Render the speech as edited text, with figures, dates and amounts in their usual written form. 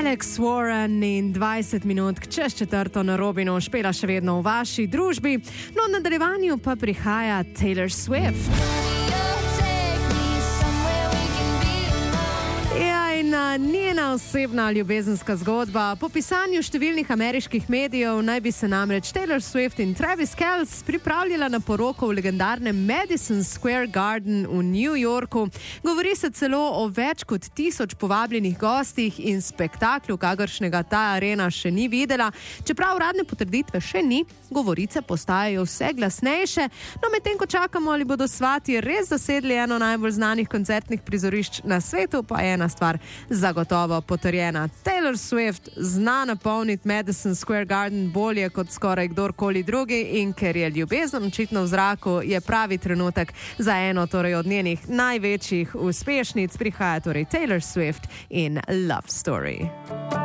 Alex Warren in 20 minut čez četrto na Robinu špela še vedno v vaši družbi, no v nadaljevanju pa prihaja Taylor Swift. Njena osebna ljubezenska zgodba. Po pisanju številnih ameriških medijev naj bi se namreč Taylor Swift in Travis Kelce pripravljala na poroko v legendarnem Madison Square Garden v New Yorku. Govori se celo o več kot 1000 povabljenih gostih in spektaklu, kakršnega ta arena še ni videla. Čeprav uradne potrditve še ni, govorice postajajo vse glasnejše. No, medtem ko čakamo, ali bodo svati res zasedli eno najbolj znanih koncertnih prizorišč na svetu, pa je ena stvar zagotovo potrjena. Taylor Swift zna napolniti Madison Square Garden bolje kot skoraj kdorkoli drugi in ker je ljubezen očitno v zraku, je pravi trenutek za eno torej od njenih največjih uspešnic. Prihaja torej Taylor Swift in Love Story.